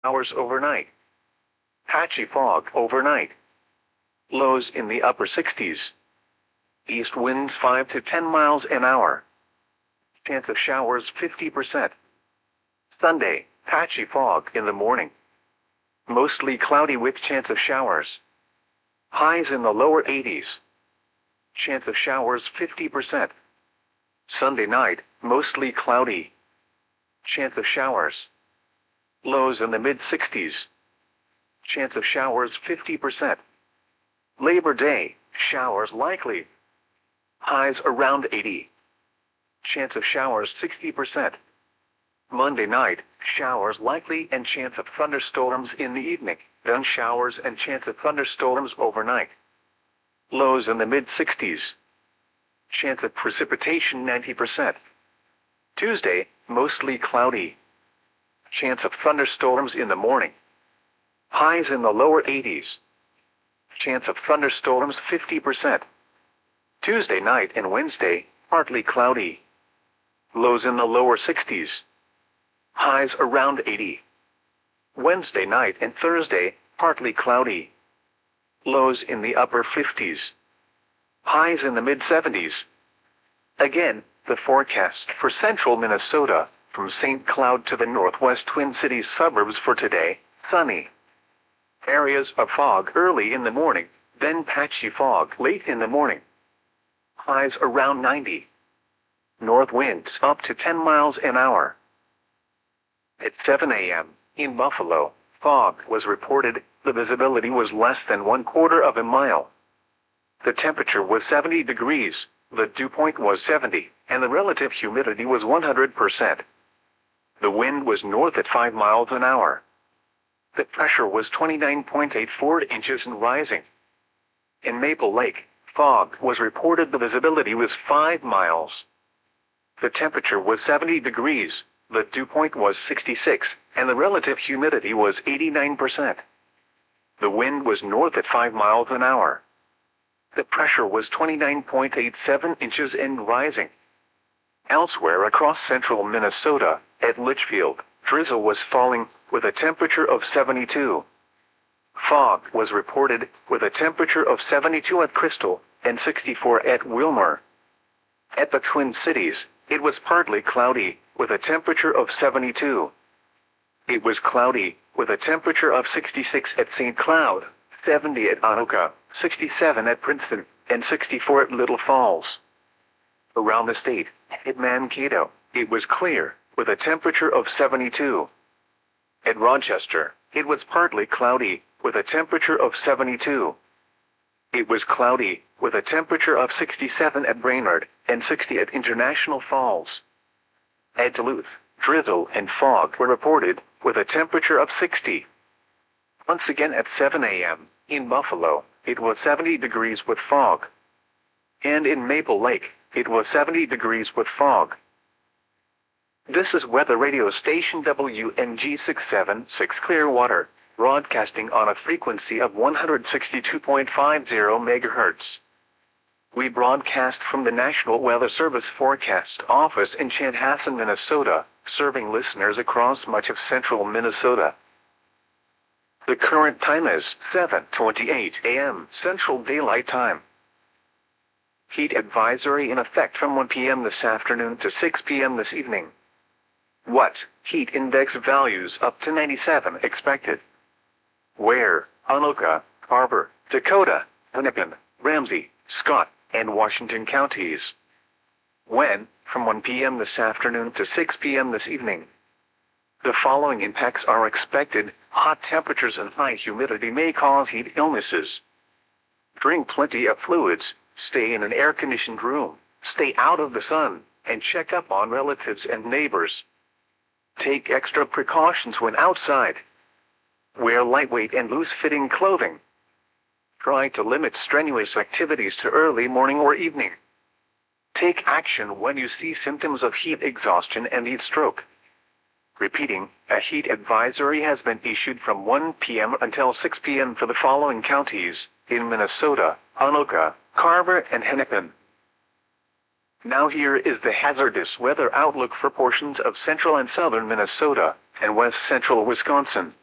Hours overnight. Patchy fog overnight. Lows in the upper 60s. East winds 5 to 10 miles an hour. Chance of showers 50%. Sunday, patchy fog in the morning. Mostly cloudy with chance of showers. Highs in the lower 80s. Chance of showers 50%. Sunday night, mostly cloudy. Chance of showers. Lows in the mid-60s. Chance of showers 50%. Labor Day, showers likely. Highs around 80. Chance of showers 60%. Monday night, showers likely and chance of thunderstorms in the evening, then showers and chance of thunderstorms overnight. Lows in the mid-60s. Chance of precipitation 90%. Tuesday, mostly cloudy. Chance of thunderstorms in the morning. Highs in the lower 80s. Chance of thunderstorms 50%. Tuesday night and Wednesday, partly cloudy. Lows in the lower 60s. Highs around 80. Wednesday night and Thursday, partly cloudy. Lows in the upper 50s. Highs in the mid-70s. Again, the forecast for central Minnesota, from St. Cloud to the northwest Twin Cities suburbs for today, sunny. Areas of fog early in the morning, then patchy fog late in the morning. Highs around 90. North winds up to 10 miles an hour. At 7 a.m., in Buffalo, fog was reported. The visibility was less than 1/4 of a mile. The temperature was 70 degrees, the dew point was 70, and the relative humidity was 100%. The wind was north at 5 miles an hour. The pressure was 29.84 inches and rising. In Maple Lake, fog was reported. The visibility was 5 miles. The temperature was 70 degrees, the dew point was 66, and the relative humidity was 89%. The wind was north at 5 miles an hour. The pressure was 29.87 inches and rising. Elsewhere across central Minnesota, at Litchfield, drizzle was falling, with a temperature of 72. Fog was reported, with a temperature of 72 at Crystal, and 64 at Wilmer. At the Twin Cities, it was partly cloudy, with a temperature of 72. It was cloudy, with a temperature of 66 at St. Cloud, 70 at Anoka, 67 at Princeton, and 64 at Little Falls. Around the state, at Mankato, it was clear, with a temperature of 72. At Rochester, it was partly cloudy, with a temperature of 72. It was cloudy, with a temperature of 67 at Brainerd, and 60 at International Falls. At Duluth, drizzle and fog were reported, with a temperature of 60. Once again at 7 a.m., in Buffalo, it was 70 degrees with fog. And in Maple Lake, it was 70 degrees with fog. This is weather radio station WNG 676 Clearwater, broadcasting on a frequency of 162.50 MHz. We broadcast from the National Weather Service Forecast Office in Chanhassen, Minnesota, serving listeners across much of central Minnesota. The current time is 7:28 a.m. Central Daylight Time. Heat advisory in effect from 1 p.m. this afternoon to 6 p.m. this evening. What? Heat index values up to 97 expected. Where? Anoka, Carver, Dakota, Hennepin, Ramsey, Scott, and Washington counties. When? From 1 p.m. this afternoon to 6 p.m. this evening. The following impacts are expected. Hot temperatures and high humidity may cause heat illnesses. Drink plenty of fluids, stay in an air-conditioned room, stay out of the sun, and check up on relatives and neighbors. Take extra precautions when outside. Wear lightweight and loose-fitting clothing. Try to limit strenuous activities to early morning or evening. Take action when you see symptoms of heat exhaustion and heat stroke. Repeating, a heat advisory has been issued from 1 p.m. until 6 p.m. for the following counties, in Minnesota, Anoka, Carver, and Hennepin. Now here is the hazardous weather outlook for portions of central and southern Minnesota, and west central Wisconsin.